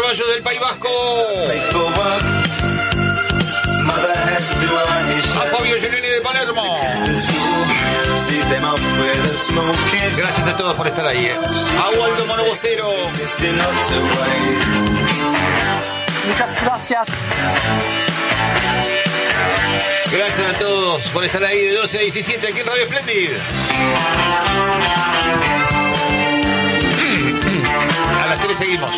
caballos del País Vasco. A Fabio Giannini de Palermo. Gracias a todos por estar ahí. A Waldo Monobostero. Muchas gracias. Gracias a todos por estar ahí de 12 a 17 aquí en Radio Splendid. A las 3 seguimos.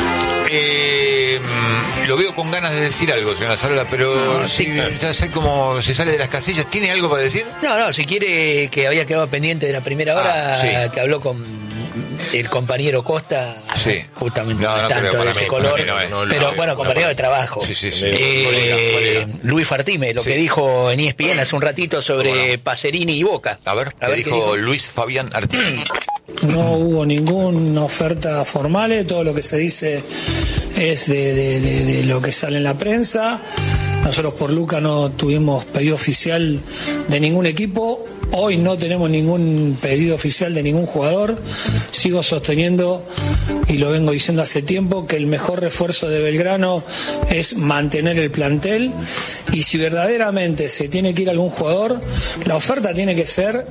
Lo veo con ganas de decir algo, señora Salola, pero no, sí, claro. Ya sé cómo se sale de las casillas. ¿Tiene algo para decir? No, si quiere, que había quedado pendiente de la primera hora, sí. Que habló con el compañero Costa, sí. Justamente no tanto de ese color, pero bueno, compañero de trabajo. Sí. Colega. Luis Fartime, lo que dijo en ESPN hace un ratito sobre Pacerini y Boca. A ver, ¿qué dijo Luis Fabián Artime? No hubo ninguna oferta formal, todo lo que se dice es de lo que sale en la prensa. Nosotros por Luca no tuvimos pedido oficial de ningún equipo. Hoy no tenemos ningún pedido oficial de ningún jugador. Sigo sosteniendo, y lo vengo diciendo hace tiempo, que el mejor refuerzo de Belgrano es mantener el plantel. Y si verdaderamente se tiene que ir algún jugador, la oferta tiene que ser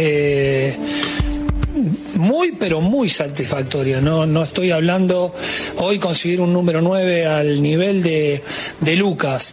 muy, pero muy satisfactoria. No estoy hablando hoy conseguir un número 9 al nivel de Lucas.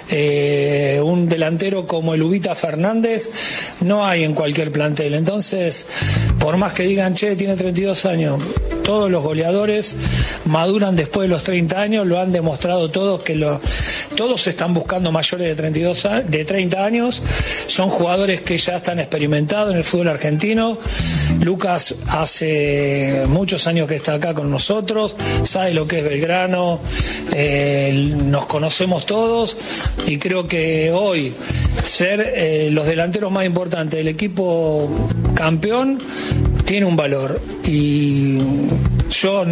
Un delantero como el Ubita Fernández no hay en cualquier plantel. Entonces, por más que digan, che, tiene 32 años, todos los goleadores maduran después de los 30 años, lo han demostrado todos, que todos están buscando mayores de 30 años, son jugadores que ya están experimentados en el fútbol argentino. Lucas hace muchos años que está acá con nosotros, sabe lo que es Belgrano, nos conocemos todos, y creo que hoy ser los delanteros más importantes del equipo campeón tiene un valor, y yo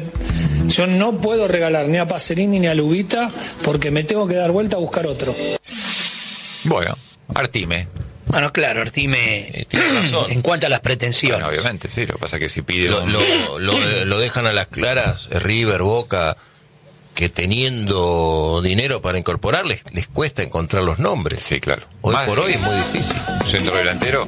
no puedo regalar ni a Pacerini ni a Lubita, porque me tengo que dar vuelta a buscar otro. Bueno, Artime. Bueno, claro, Artime tiene razón. En cuanto a las pretensiones. Bueno, obviamente, sí, lo que pasa es que si pide... Lo dejan a las claras, River, Boca, que teniendo dinero para incorporarles, les cuesta encontrar los nombres. Sí, claro. Hoy por hoy es muy difícil. Centro delantero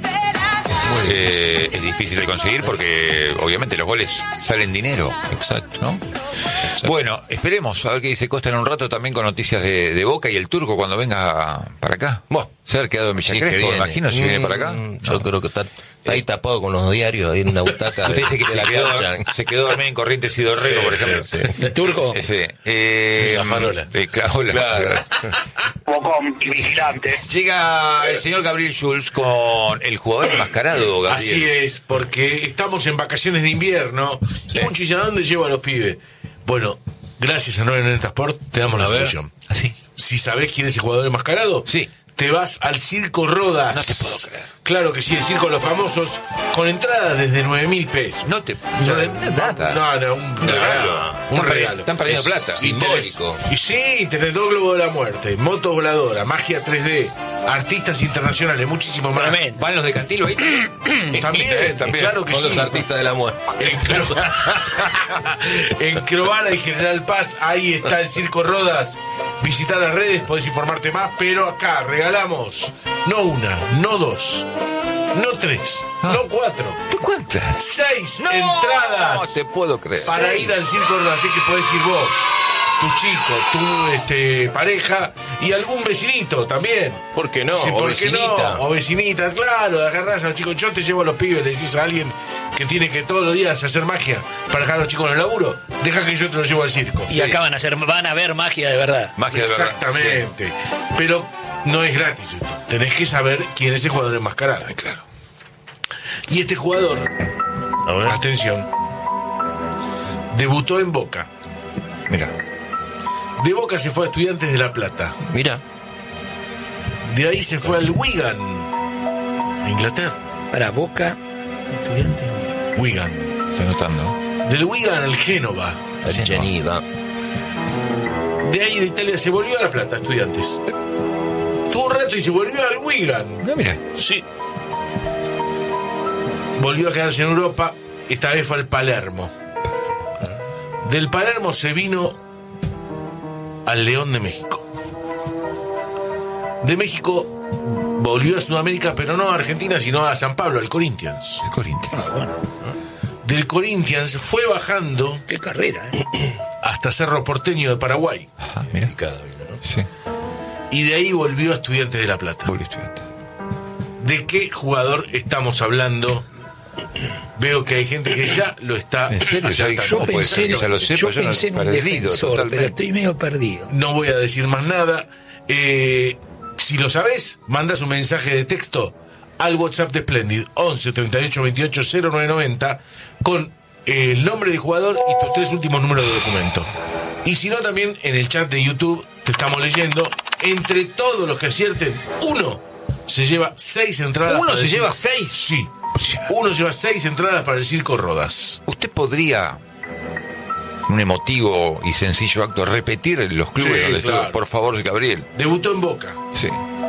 es difícil de conseguir porque obviamente los goles salen dinero. Exacto, ¿no? Exacto. Bueno, esperemos a ver qué dice Costa en un rato, también con noticias de Boca y el Turco cuando venga para acá. Bueno, se ha quedado en Villa Crespo, me imagino, si viene para acá. Yo creo que está ahí tapado con los diarios, ahí en una butaca. Usted dice que se quedó dormido en Corrientes y Dorrego, por ejemplo. Sí. ¿El Turco? Sí. La farola. Claro. Bocón y vigilante. Llega el señor Gabriel Schulz con el jugador enmascarado, Gabriel. Así es, porque estamos en vacaciones de invierno. Y muchos dicen, ¿a dónde llevo a los pibes? Bueno, gracias a Noel Transport te damos la solución. ¿Así? Si sabés quién es el jugador enmascarado, sí, te vas al Circo Rodas. No te puedo creer. Claro que sí, el Circo de los Famosos, con entradas desde 9.000 pesos. No, un regalo. Un regalo. Están perdiendo plata. Simbólico. Y sí, tenés 2 globos de la muerte, moto voladora, magia 3D, artistas internacionales, muchísimo más. Tremendo. ¿Van los de Cantilo ahí? También. Claro que son sí. los artistas de la muerte. En Crovara y General Paz, ahí está el Circo Rodas. Visita las redes, podés informarte más, pero acá regalamos no una, no 2, no 3, no 4. ¿Cuántas? 6 entradas. No te puedo creer. Para ir al Circo Rodas, así que podés ir vos, tu chico, tu pareja y algún vecinito también. ¿Por qué no? Sí, O vecinita. No? O vecinita, claro, agarrás a los chicos. Yo te llevo a los pibes, le decís a alguien que tiene que todos los días hacer magia para dejar a los chicos en el laburo, deja que yo te los llevo al circo. Y acá van a ver magia de verdad. Magia de verdad. Exactamente. Sí. Pero no es gratis esto. Tenés que saber quién es el jugador enmascarado. Claro. Y este jugador, atención, debutó en Boca. Mira. De Boca se fue a Estudiantes de La Plata. Mira. De ahí se fue al Wigan, a Inglaterra. Para Boca, Estudiantes. Wigan. Estoy notando. Del Wigan al Génova. Al Geneva. De ahí de Italia se volvió a La Plata, Estudiantes. Estuvo un rato y se volvió al Wigan. No, mira. Sí. Volvió a quedarse en Europa. Esta vez fue al Palermo. Del Palermo se vino al León de México. De México volvió a Sudamérica, pero no a Argentina, sino a San Pablo, al Corinthians. El Corinthians. Del Corinthians fue bajando. Qué carrera, hasta Cerro Porteño de Paraguay. Ajá, mira. Sí. Y de ahí volvió a Estudiantes de La Plata. Volvió a Estudiantes. ¿De qué jugador estamos hablando? Veo que hay gente que ya lo está. ¿En serio? acertando. Yo pensé en un defensor, totalmente. pero estoy medio perdido. No voy a decir más nada. Si lo sabés, mandas un mensaje de texto al WhatsApp de Splendid 11 38 28 0990 con el nombre del jugador y tus 3 últimos números de documento. Y si no, también en el chat de YouTube te estamos leyendo. Entre todos los que acierten, uno se lleva 6 entradas. ¿Uno se lleva 6? Sí. Uno lleva 6 entradas para el Circo Rodas. ¿Usted podría, un emotivo y sencillo acto, repetir los clubes Sí, donde claro. estuvo? Por favor, Gabriel. Debutó en Boca, Sí.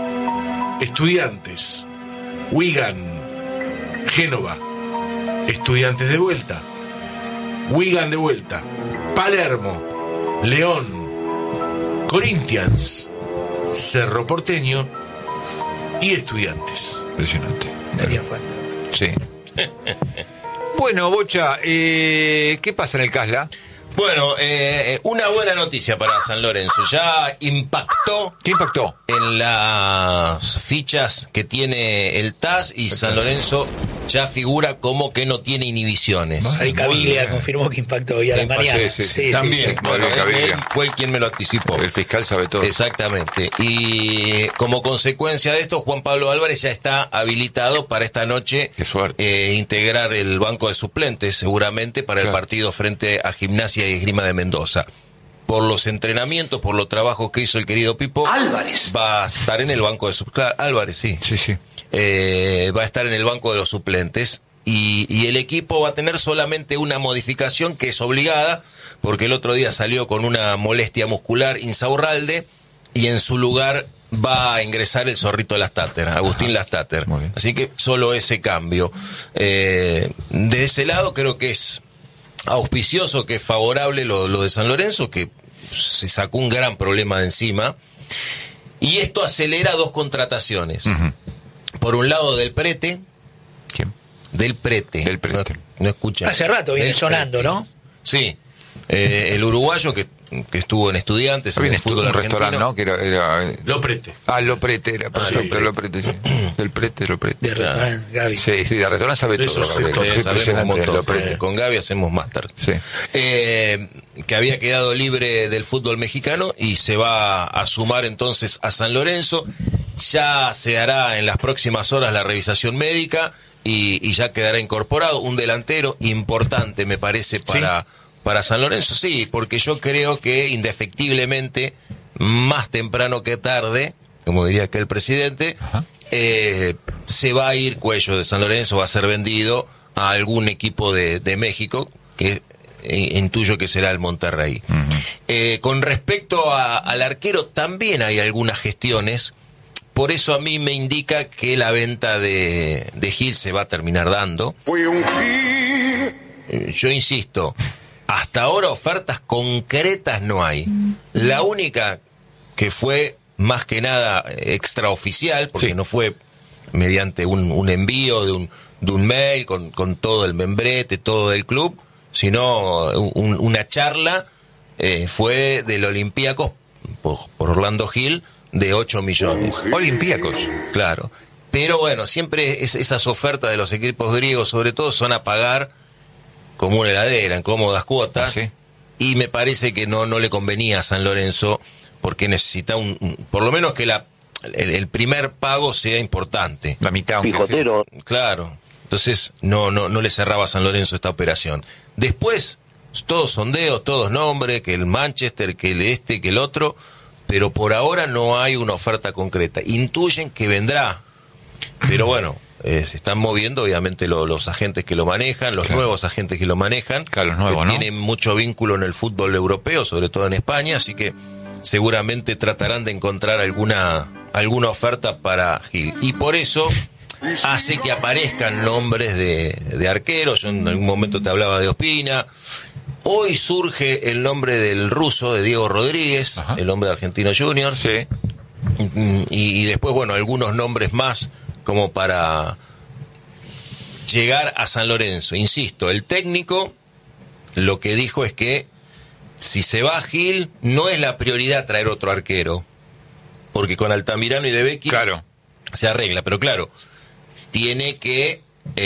Estudiantes, Wigan, Génova, Estudiantes de vuelta, Wigan de vuelta, Palermo, León, Corinthians, Cerro Porteño y Estudiantes. Impresionante. Daría falta. Sí. Bueno, Bocha, ¿qué pasa en el Casla? Bueno, una buena noticia para San Lorenzo. Ya impactó ¿Qué impactó? en las fichas que tiene el TAS y San Lorenzo ya figura como que no tiene inhibiciones. Ari Caviglia confirmó que impactó hoy a la mañana. sí. También, bueno, Mario Caviglia. él fue quien me lo anticipó. El fiscal sabe todo. Exactamente. Y como consecuencia de esto, Juan Pablo Álvarez ya está habilitado para esta noche Qué suerte. integrar el banco de suplentes, seguramente, para el Claro. partido frente a Gimnasia y Esgrima de Mendoza. Por los entrenamientos, por los trabajos que hizo el querido Pipo, Álvarez. va a estar en el banco de suplentes. Álvarez, sí. Sí. Va a estar en el banco de los suplentes y el equipo va a tener solamente una modificación que es obligada, porque el otro día salió con una molestia muscular Insaurralde y en su lugar va a ingresar el zorrito Lastater, Agustín Lastater. Muy bien. Así que solo ese cambio. De ese lado creo que es auspicioso, que es favorable lo de San Lorenzo, que se sacó un gran problema de encima. Y esto acelera 2 contrataciones. Ujú. Por un lado del Prete. ¿Quién? Del Prete. Del Prete. No escucha. Hace rato viene Del sonando, Prete. ¿no? Sí. El uruguayo que estuvo en Estudiantes, en Había el fútbol un restaurante, argentino. ¿no? Que era Lo prete. Lo Prete era, perfecto, sí. Lo Prete, sí. El Prete, Lo Prete. De restaurante, Gaby. Sí, de restaurante sabe De todo, esos Gabriel. sectores, Es Sabemos un impresionante, montón. Lo Prete. Con Gaby hacemos máster. Sí. Que había quedado libre del fútbol mexicano y se va a sumar entonces a San Lorenzo. Ya se hará en las próximas horas la revisación médica y ya quedará incorporado un delantero importante, me parece, para San Lorenzo. Sí, porque yo creo que indefectiblemente, más temprano que tarde, como diría aquel presidente, se va a ir Cuello de San Lorenzo, va a ser vendido a algún equipo de México, que intuyo que será el Monterrey. Con respecto al arquero, también hay algunas gestiones. Por eso a mí me indica que la venta de Gil se va a terminar dando. Yo insisto, hasta ahora ofertas concretas no hay. La única que fue más que nada extraoficial, porque Sí. no fue mediante un envío de un mail con todo el membrete, todo el club, sino una charla, fue del Olympiacos por Orlando Gil, de 8 millones. Olympiacos. Claro. Pero bueno, siempre esas ofertas de los equipos griegos, sobre todo, son a pagar como una heladera, en cómodas cuotas. Ah, ¿sí? Y me parece que no le convenía a San Lorenzo, porque necesita por lo menos que el primer pago sea importante. La mitad, aunque Pijotero. Claro. Entonces no le cerraba a San Lorenzo esta operación. Después, todos sondeos, todos nombres, que el Manchester, que el este, que el otro, pero por ahora no hay una oferta concreta. Intuyen que vendrá, pero bueno, se están moviendo obviamente los agentes que lo manejan, los Claro. nuevos agentes que lo manejan, Claro, los nuevos, que ¿no? tienen mucho vínculo en el fútbol europeo, sobre todo en España, así que seguramente tratarán de encontrar alguna oferta para Gil. Y por eso hace que aparezcan nombres de arqueros. Yo en algún momento te hablaba de Ospina. Hoy surge el nombre del ruso, de Diego Rodríguez, Ajá. el hombre de Argentino Juniors. Sí. Y después, bueno, algunos nombres más como para llegar a San Lorenzo. Insisto, el técnico lo que dijo es que si se va Gil, no es la prioridad traer otro arquero, porque con Altamirano y De Becchi Claro. se arregla, pero claro, tiene que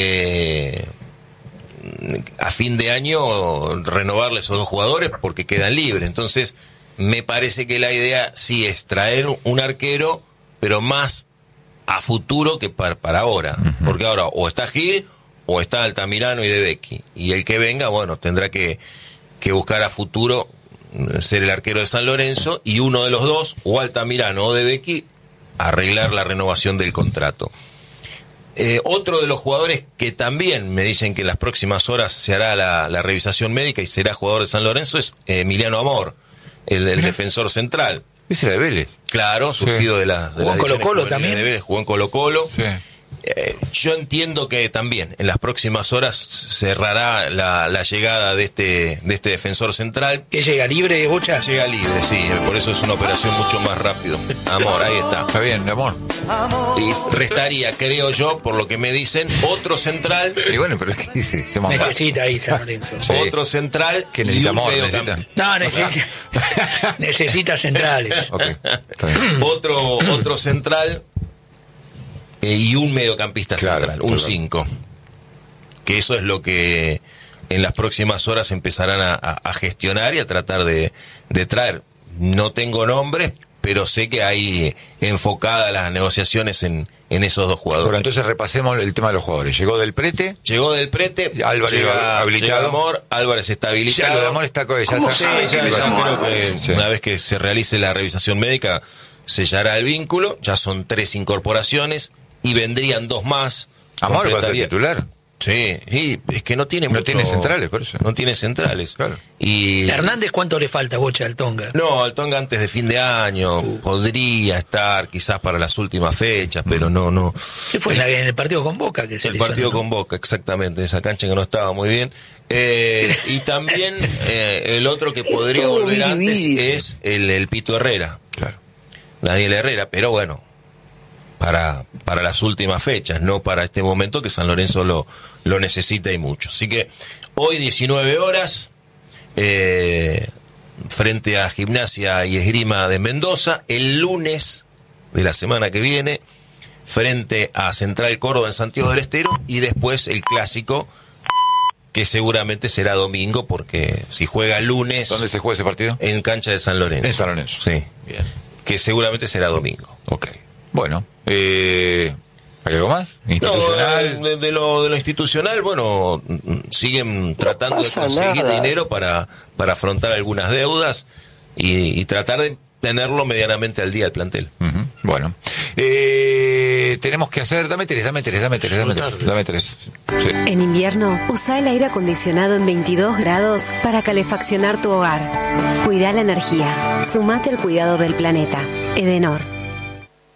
a fin de año renovarle esos 2 jugadores porque quedan libres. Entonces me parece que la idea sí es traer un arquero, pero más a futuro que para ahora, porque ahora o está Gil o está Altamirano y De Becchi, y el que venga, bueno, tendrá que buscar a futuro ser el arquero de San Lorenzo, y uno de los dos, o Altamirano o De Becchi, arreglar la renovación del contrato. Otro de los jugadores que también me dicen que en las próximas horas se hará la revisación médica y será jugador de San Lorenzo es Emiliano Amor, el defensor central. Ese era de Vélez. Claro, surgido de la Jugó en Colo-Colo también. De Vélez, jugó en Colo-Colo. Sí. Yo entiendo que también en las próximas horas cerrará la llegada de este defensor central. ¿Que llega libre, Bocha? Llega libre, sí, por eso es una operación mucho más rápido. Amor, ahí está. Está bien, mi amor. Y restaría, creo yo, por lo que me dicen, otro central. Y bueno, pero es que se monta. Necesita ahí San Lorenzo. Sí. Otro central. Que y necesita un amor, mediocamp- necesita. No, necesita centrales. Ok, está bien. Otro central y un mediocampista Claro, central, un claro. 5. Que eso es lo que en las próximas horas empezarán a gestionar y a tratar de traer. No tengo nombres, pero sé que hay enfocadas las negociaciones en esos 2 jugadores. Bueno, entonces repasemos el tema de los jugadores. Llegó Del Prete. Llegó Del Prete, Álvarez llega habilitado. Amor, Álvarez está habilitado. Ya lo de Amor está. Ya ¿Cómo está. Sí, ya creo que Sí. una vez que se realice la revisión médica sellará el vínculo. Ya son 3 incorporaciones y vendrían 2 más. Amor va a ser Completaría- titular. Sí, y es que no tiene No mucho- tiene centrales, por eso. No tiene centrales. Claro. Y Hernández, ¿cuánto le falta, Bocha, al Tonga? no, al Tonga antes de fin de año podría estar quizás para las últimas fechas, pero no. ¿Qué fue en el partido con Boca que se El lesionó, partido no? con Boca, exactamente, esa cancha que no estaba muy bien. Y también el otro que podría volver antes es el Pito Herrera, Claro. Daniel Herrera, pero bueno, para las últimas fechas, no para este momento que San Lorenzo lo necesita y mucho. Así que hoy 19 horas, frente a Gimnasia y Esgrima de Mendoza, el lunes de la semana que viene, frente a Central Córdoba en Santiago del Estero, y después el clásico, que seguramente será domingo, porque si juega lunes ¿Dónde se juega ese partido? en cancha de San Lorenzo. En San Lorenzo. Sí, Bien. que seguramente será domingo. Ok. Bueno. ¿Hay algo más? No, ¿Institucional? de lo institucional, bueno, siguen tratando de conseguir dinero para afrontar algunas deudas y tratar de tenerlo medianamente al día el plantel. Ujú. Bueno. Tenemos que hacer... Dame tres. Sí. En invierno, usa el aire acondicionado en 22 grados para calefaccionar tu hogar. Cuida la energía. Sumate al cuidado del planeta. Edenor.